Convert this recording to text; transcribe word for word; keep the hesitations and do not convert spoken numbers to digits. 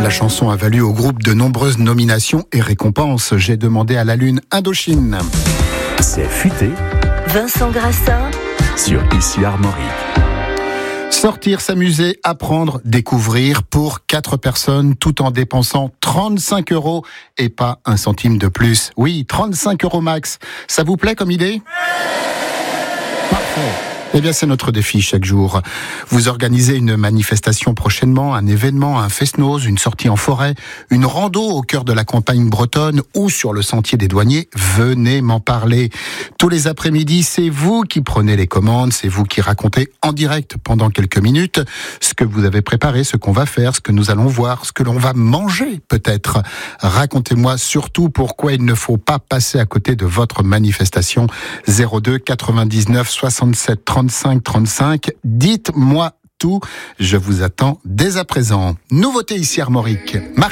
La chanson a valu au groupe de nombreuses nominations et récompenses. J'ai demandé à la Lune Indochine. C'est futé. Vincent Grassin Sur Ici Armorique. Sortir, s'amuser, apprendre, découvrir pour quatre personnes tout en dépensant trente-cinq euros et pas un centime de plus. Oui, trente-cinq euros max. Ça vous plaît comme idée ? Parfait. Eh bien, c'est notre défi chaque jour. Vous organisez une manifestation prochainement, un événement, un fest-noz, une sortie en forêt, une rando au cœur de la campagne bretonne ou sur le sentier des douaniers. Venez m'en parler. Tous les après-midi, c'est vous qui prenez les commandes, c'est vous qui racontez en direct pendant quelques minutes ce que vous avez préparé, ce qu'on va faire, ce que nous allons voir, ce que l'on va manger peut-être. Racontez-moi surtout pourquoi il ne faut pas passer à côté de votre manifestation. zéro deux quatre-vingt-dix-neuf soixante-sept trente-cinq trente-cinq. Dites-moi tout. Je vous attends dès à présent. Nouveauté ici Armorique. Marie